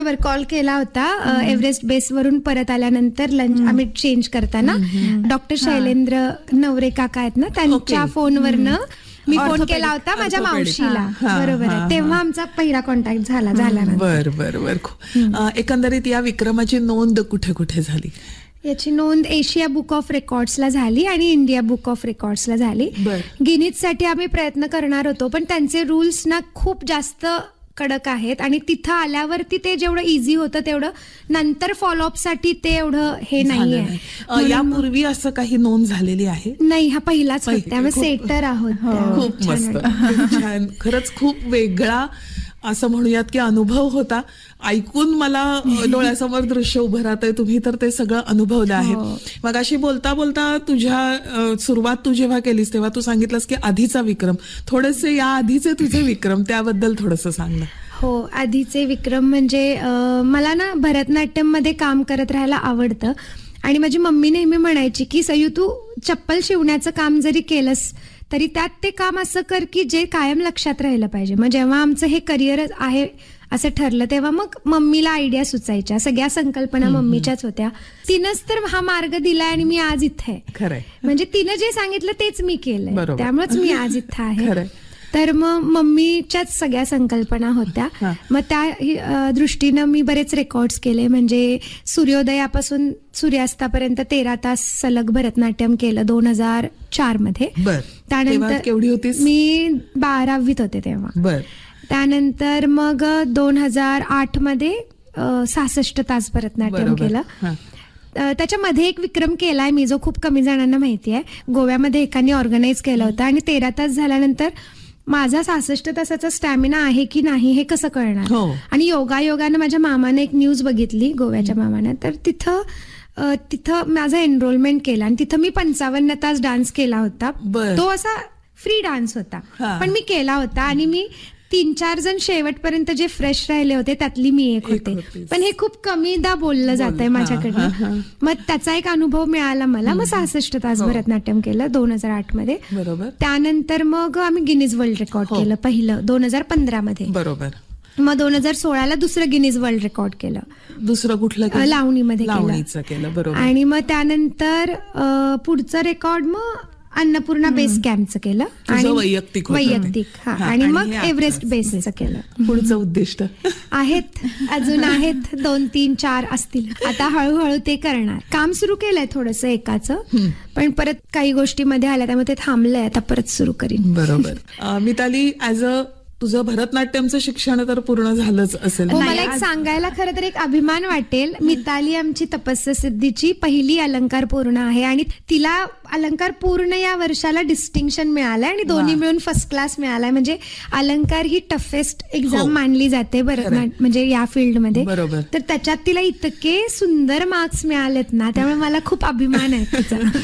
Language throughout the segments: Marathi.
वर कॉल केला होता एव्हरेस्ट बेस वरून परत आल्यानंतर लंच आम्ही चेंज करताना डॉक्टर शैलेंद्र नवरे काका आहेत ना, त्यांच्या फोनवरनं मी फोन केला होता माझ्या मावशीला. बरोबर आहे, तेव्हा आमचा पहिला कॉन्टॅक्ट झाला. बर. एकंदरीत या विक्रमाची नोंद कुठे कुठे झाली? याची नोंद एशिया बुक ऑफ रेकॉर्ड्सला झाली आणि इंडिया बुक ऑफ रेकॉर्ड्सला झाली. गिनीजसाठी आम्ही प्रयत्न करणार होतो, पण त्यांचे रूल्स ना खूप जास्त कडक आहेत आणि तिथं आल्यावरती ते जेवढं इझी होतं तेवढं नंतर फॉलोअप साठी ते एवढं हे नाहीये. यापूर्वी असं काही नोंद झालेली आहे? नाही, हा पहिलाच होता. त्यामुळे सेटर आहोत. खूप मस्त, छान. खरंच खूप वेगळा असं म्हणूयात की अनुभव होता. ऐकून मला डोळ्यासमोर दृश्य उभं राहतंय. तुम्ही तर ते सगळं अनुभवलं आहे. मग अशी बोलता बोलता तुझ्या सुरुवात तू जेव्हा केलीस तेव्हा तू सांगितलंस की आधीचा विक्रम, थोडेसे या आधीचे तुझे विक्रम त्याबद्दल थोडंसं सांग ना. हो, आधीचे विक्रम म्हणजे मला ना भरतनाट्यम मध्ये काम करत राहायला आवडतं आणि माझी मम्मी नेहमी म्हणायची की सयू, तू चप्पल शिवण्याचं काम जरी केलंस तरी त्यात ते काम असं कर की जे कायम लक्षात राहिलं पाहिजे. मग जेव्हा आमचं हे करिअर आहे असं ठरलं तेव्हा मग मम्मीला आयडिया सुचायच्या, सगळ्या संकल्पना मम्मीच्याच होत्या. तिनंच तर हा मार्ग दिलाय आणि मी आज इथे आहे. खरंय, म्हणजे तिनं जे सांगितलं तेच मी केलंय, त्यामुळेच मी आज इथे आहे. तर मग मम्मीच्याच सगळ्या संकल्पना होत्या. मग त्या दृष्टीनं मी बरेच रेकॉर्ड्स केले. म्हणजे सूर्योदयापासून सूर्यास्तापर्यंत 13 तास सलग भरतनाट्यम केलं 2004 मध्ये. त्यानंतर केवढी होतीस? मी 12वीत होते तेव्हा. त्यानंतर मग 2008 मध्ये 66 तास भरतनाट्यम केलं. त्याच्यामध्ये एक विक्रम केलाय मी जो खूप कमी जणांना माहिती आहे. गोव्यामध्ये एकाने ऑर्गनाईज केला होता आणि 13 तास झाल्यानंतर माझा 66 तासाचा स्टॅमिना आहे की नाही हे कसं कळणार. आणि योगायोगानं माझ्या मामाने एक न्यूज बघितली, गोव्याच्या मामाने, तर तिथं माझा एनरोलमेंट केला आणि तिथं मी 55 तास डान्स केला होता. तो असा फ्री डान्स होता, पण मी केला होता. आणि मी 3-4 जण शेवटपर्यंत जे फ्रेश राहिले होते त्यातली मी एक होते. पण हे खूप कमीदा बोललं जात आहे माझ्याकडनं. मग त्याचा एक अनुभव मिळाला मला. मग 66 तास भरतनाट्यम केलं 2008 मध्ये. त्यानंतर मग आम्ही गिनीज वर्ल्ड रेकॉर्ड केलं पहिलं 2015 मध्ये. मग 2016ला दुसरं गिनीज वर्ल्ड रेकॉर्ड केलं. दुसरं कुठलं? लावणीमध्ये केलं. आणि मग त्यानंतर पुढचं रेकॉर्ड मग अन्नपूर्णा बेस कॅम्पचं केलं आणि वैयक्तिक आणि मग एव्हरेस्ट बेसचं केलं. पुढचं उद्दिष्ट अजून आहेत 2, 3, 4 असतील. आता हळूहळू ते करणार. काम सुरू केलंय थोडंसं एकाचं, पण परत काही गोष्टी मध्ये आल्या त्यामुळे ते थांबलंय. आता परत सुरू करीन. बरोबर. मिताली, ऍज अ तुझं भरतनाट्यमचं शिक्षण तर पूर्ण झालंच असेल. मला एक सांगायला खरं तर एक अभिमान वाटेल. मिताली आमची तपस्या सिद्धीची पहिली अलंकार पूर्ण आहे आणि तिला अलंकार पूर्ण या वर्षाला डिस्टिंक्शन मिळालंय आणि दोन्ही मिळून फर्स्ट क्लास मिळालाय. म्हणजे अलंकार ही टफेस्ट एक्झाम मानली जाते भरतनाट्यम म्हणजे या फील्डमध्ये. तर त्याच्यात तिला इतके सुंदर मार्क्स मिळालेत ना, त्यामुळे मला खूप अभिमान आहे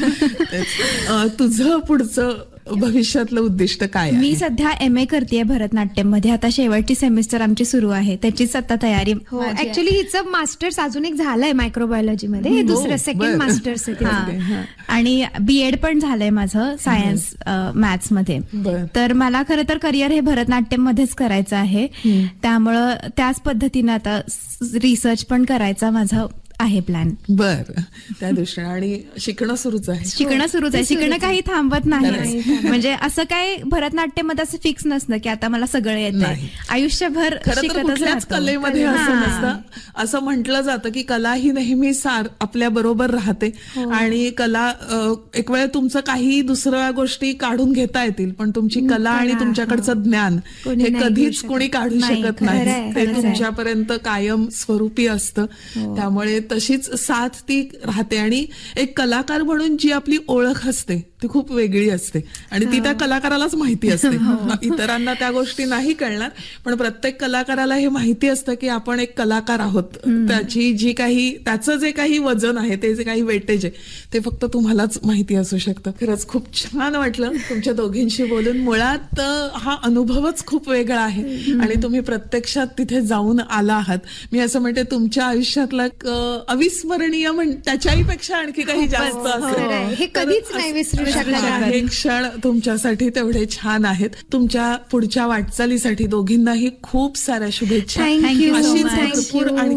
तिचा. तुझं पुढचं भविष्यातलं उद्दिष्ट काय? मी सध्या MA करतेय भरतनाट्यम मध्ये. आता शेवटची सेमिस्टर आमची सुरू आहे, त्याचीच आता तयारी. ऍक्च्युअली हिचं मास्टर्स अजून एक झालंय मायक्रोबायोलॉजी मध्ये. हे दुसरं सेकंड मास्टर्स आहे. आणि BEd पण झालंय माझं सायन्स मॅथ्स मध्ये. तर मला खरं तर करिअर हे भरतनाट्यम मध्येच करायचं आहे. त्यामुळं त्याच पद्धतीनं आता रिसर्च पण करायचा माझा आहे प्लॅन. त्या दृष्टीने. आणि शिकणं सुरूच आहे. शिकणं काही थांबत नाही. म्हणजे असं काय भरतनाट्यम मध्ये असं फिक्स नसतं की आता मला सगळं येतं. आयुष्यभर कुठल्याच कलेमध्ये असं नसतं. असं म्हटलं जातं की कला ही नेहमी आपल्या बरोबर राहते आणि कला एक वेळ तुमचं काही दुसऱ्या गोष्टी काढून घेता येतील, पण तुमची कला आणि तुमच्याकडचं ज्ञान हे कधीच कोणी काढू शकत नाही. ते तुमच्यापर्यंत कायम स्वरूपी असतं. त्यामुळे तशीच साथ ती राहते. आणि एक कलाकार म्हणून जी आपली ओळख असते ती खूप वेगळी असते आणि ती त्या कलाकारालाच माहिती असते. इतरांना त्या गोष्टी नाही कळणार, पण प्रत्येक कलाकाराला हे माहिती असतं की आपण एक कलाकार आहोत आहोत त्याची जी काही त्याचं जे काही वजन आहे ते जे काही वेटेज आहे ते फक्त तुम्हालाच माहिती असू शकतं. खरंच खूप छान वाटलं तुमच्या दोघींशी बोलून. मुळात हा अनुभवच खूप वेगळा आहे आणि तुम्ही प्रत्यक्षात तिथे जाऊन आला आहात. मी असं म्हणते तुमच्या आयुष्यातला अविस्मरणीय त्याच्याही पेक्षा आणखी काही जास्त असेल. हे कधीच नाही विसरू शकणार. हे क्षण तुमच्यासाठी तेवढे छान आहेत. तुमच्या पुढच्या वाटचालीसाठी दोघींनाही खूप साऱ्या शुभेच्छा. थँक्यू. अशीच भरपूर